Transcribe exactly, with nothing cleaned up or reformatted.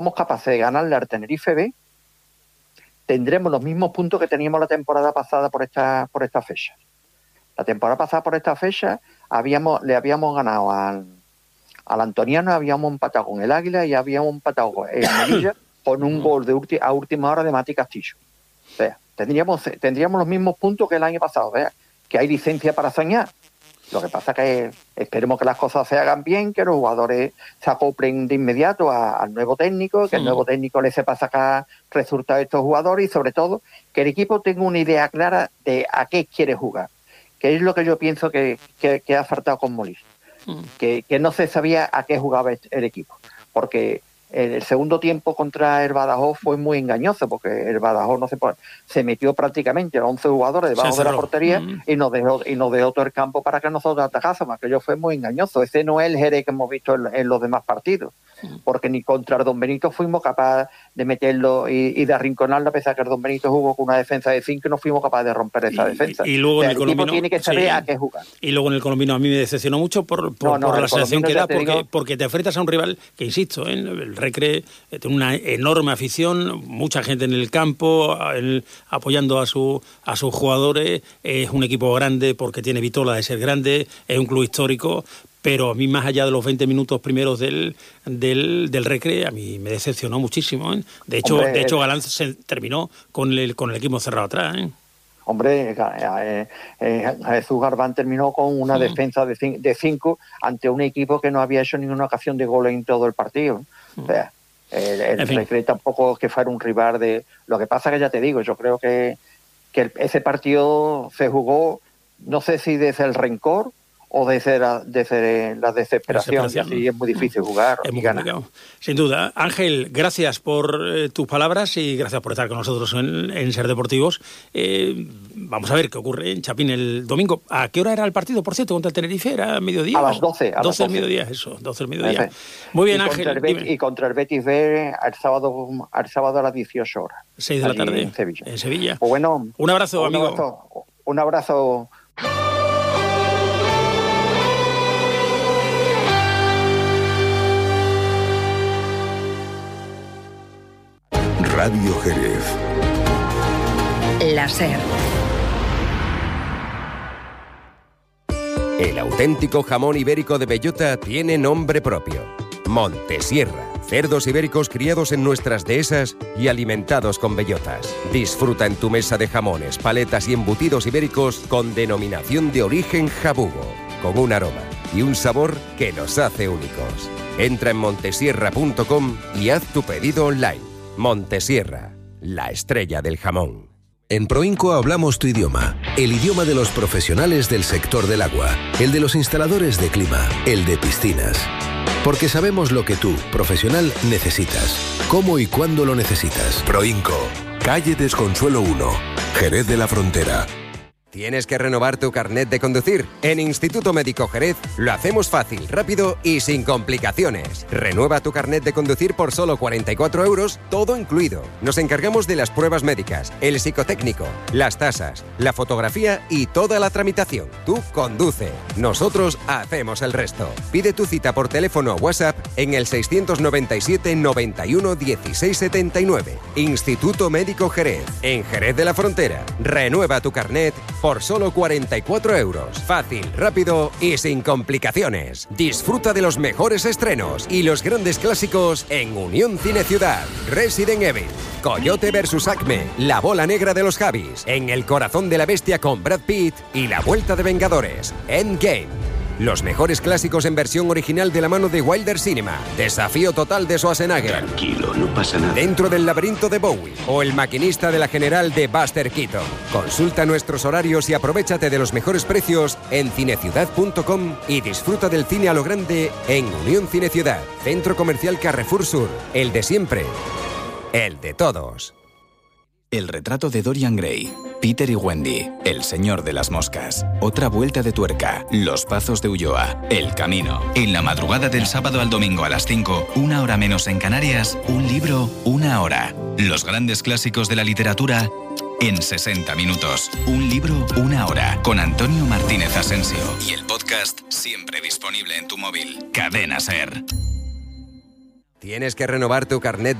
somos capaces de ganarle al Tenerife B, tendremos los mismos puntos que teníamos la temporada pasada por esta por esta fecha. La temporada pasada por esta fecha habíamos le habíamos ganado al, al Antoniano, habíamos empatado con el Águila y habíamos empatado en Melilla con un gol de ulti, a última hora de Mati Castillo. O sea, tendríamos tendríamos los mismos puntos que el año pasado. Vea, que hay licencia para soñar. Lo que pasa es que esperemos que las cosas se hagan bien, que los jugadores se acoplen de inmediato a, al nuevo técnico, que el nuevo técnico le sepa sacar resultados a estos jugadores y sobre todo que el equipo tenga una idea clara de a qué quiere jugar, que es lo que yo pienso que, que, que ha faltado con Molís, mm. que, que no se sabía a qué jugaba el equipo, porque el segundo tiempo contra el Badajoz fue muy engañoso, porque el Badajoz no se se metió prácticamente a once jugadores debajo de la portería mm. y nos dejó y nos dejó todo el campo para que nosotros atacásemos. Aquello fue muy engañoso. Ese no es el Jerez que hemos visto en, en los demás partidos, mm. porque ni contra el Don Benito fuimos capaces de meterlo y, y de arrinconarlo, a pesar que el Don Benito jugó con una defensa de cinco y no fuimos capaces de romper esa y, defensa. Y, y luego o sea, en el, el equipo Colombino, tiene que saber sí. a qué jugar. Y luego en el Colombino a mí me decepcionó mucho por, por, no, no, por la sensación que da, porque, digo... porque te enfrentas a un rival que, insisto, ¿eh? el Recre tiene una enorme afición, mucha gente en el campo, el, apoyando a, su, a sus jugadores, es un equipo grande porque tiene vitola de ser grande, es un club histórico, pero a mí más allá de los veinte minutos primeros del, del, del Recre, a mí me decepcionó muchísimo, ¿eh? De hecho, Hombre, de hecho Galán se terminó con el, con el equipo cerrado atrás, ¿eh? Hombre, eh, eh, Jesús Garbán terminó con una sí. defensa de, cin- de cinco ante un equipo que no había hecho ninguna ocasión de gol en todo el partido. Sí. O sea, el, el Recre tampoco es que fuera un rival de... Lo que pasa que ya te digo, yo creo que, que el, ese partido se jugó, no sé si desde el rencor o desde la, desde la desesperación, y así es muy difícil jugar es y muy ganar. Complicado. Sin duda. Ángel, gracias por eh, tus palabras y gracias por estar con nosotros en, en Ser Deportivos. Eh, vamos a ver qué ocurre en Chapín el domingo. ¿A qué hora era el partido, por cierto, contra el Tenerife? ¿Era mediodía? A las doce. A doce del mediodía, eso, doce del mediodía. Ese. Muy bien, y Ángel. Contra Bet- y contra el Betis B al sábado, al sábado a las dieciocho horas. seis de la tarde. En Sevilla. En Sevilla. Pues bueno, un abrazo, un amigo. Abrazo, un abrazo. Radio Jerez. La Ser. El auténtico jamón ibérico de bellota tiene nombre propio. Montesierra. Cerdos ibéricos criados en nuestras dehesas y alimentados con bellotas. Disfruta en tu mesa de jamones, paletas y embutidos ibéricos con denominación de origen jabugo, con un aroma y un sabor que los hace únicos. Entra en montesierra punto com y haz tu pedido online. Montesierra, la estrella del jamón. En Proinco hablamos tu idioma, el idioma de los profesionales del sector del agua, el de los instaladores de clima, el de piscinas. Porque sabemos lo que tú, profesional, necesitas, cómo y cuándo lo necesitas. Proinco, calle Desconsuelo uno, Jerez de la Frontera. ¿Tienes que renovar tu carnet de conducir? En Instituto Médico Jerez lo hacemos fácil, rápido y sin complicaciones. Renueva tu carnet de conducir por solo cuarenta y cuatro euros, todo incluido. Nos encargamos de las pruebas médicas, el psicotécnico, las tasas, la fotografía y toda la tramitación. Tú conduce. Nosotros hacemos el resto. Pide tu cita por teléfono o WhatsApp en el seiscientos noventa y siete, noventa y uno, dieciséis setenta y nueve. Instituto Médico Jerez. En Jerez de la Frontera. Renueva tu carnet por solo cuarenta y cuatro euros. Fácil, rápido y sin complicaciones. Disfruta de los mejores estrenos y los grandes clásicos en Unión Cine Ciudad. Resident Evil, Coyote versus Acme, La bola negra de los Javis, En el corazón de la bestia con Brad Pitt y La vuelta de Vengadores, Endgame. Los mejores clásicos en versión original de la mano de Wilder Cinema. Desafío total de Schwarzenegger. Tranquilo, no pasa nada. Dentro del laberinto de Bowie. O El maquinista de la general de Buster Keaton. Consulta nuestros horarios y aprovéchate de los mejores precios en cineciudad punto com y disfruta del cine a lo grande en Unión Cine Ciudad. Centro Comercial Carrefour Sur. El de siempre. El de todos. El retrato de Dorian Gray, Peter y Wendy, El señor de las moscas, Otra vuelta de tuerca, Los pazos de Ulloa, El camino. En la madrugada del sábado al domingo a las cinco, una hora menos en Canarias, un libro, una hora. Los grandes clásicos de la literatura en sesenta minutos. Un libro, una hora. Con Antonio Martínez Asensio. Y el podcast siempre disponible en tu móvil. Cadena Ser. ¿Tienes que renovar tu carnet